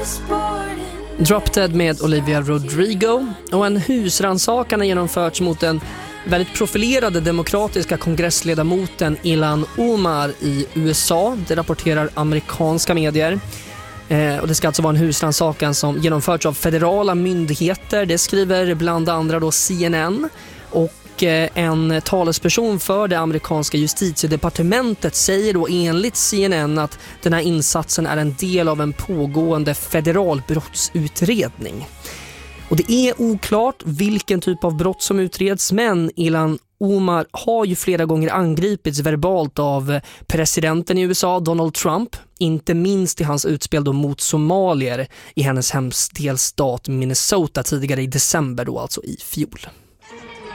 Drop Dead med Olivia Rodrigo. Och en husrannsakan har genomförts mot den väldigt profilerade demokratiska kongressledamoten Ilhan Omar i USA. Det rapporterar amerikanska medier. Och det ska alltså vara en husrannsakan som genomförts av federala myndigheter. Det skriver bland andra då CNN. Och en talesperson för det amerikanska justitiedepartementet säger då enligt CNN att den här insatsen är en del av en pågående federal brottsutredning. Och det är oklart vilken typ av brott som utreds, men Ilhan Omar har ju flera gånger angripits verbalt av presidenten i USA, Donald Trump, inte minst i hans utspel då mot somalier i hennes hemdelstat Minnesota tidigare i december då, alltså i fjol.